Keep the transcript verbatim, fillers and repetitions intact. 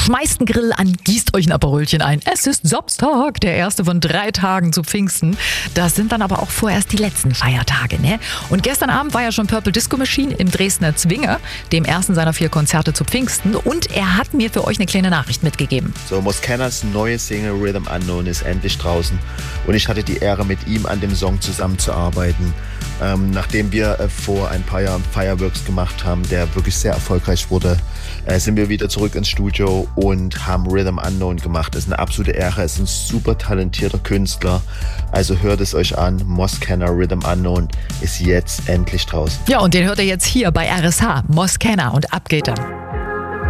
Schmeißt einen Grill an, gießt euch ein Aperolchen ein. Es ist Samstag, der erste von drei Tagen zu Pfingsten. Das sind dann aber auch vorerst die letzten Feiertage, ne? Und gestern Abend war ja schon Purple Disco Machine im Dresdner Zwinger, dem ersten seiner vier Konzerte zu Pfingsten. Und er hat mir für euch eine kleine Nachricht mitgegeben. So, Moskennas neue Single Rhythm Unknown ist endlich draußen. Und ich hatte die Ehre, mit ihm an dem Song zusammenzuarbeiten. Ähm, nachdem wir äh, vor ein paar Jahren Fireworks gemacht haben, der wirklich sehr erfolgreich wurde, äh, sind wir wieder zurück ins Studio und haben Rhythm Unknown gemacht. Das ist eine absolute Ehre, es ist ein super talentierter Künstler. Also hört es euch an, Moskenna Rhythm Unknown ist jetzt endlich draußen. Ja, und den hört ihr jetzt hier bei R S H, Moskenna, und ab geht er.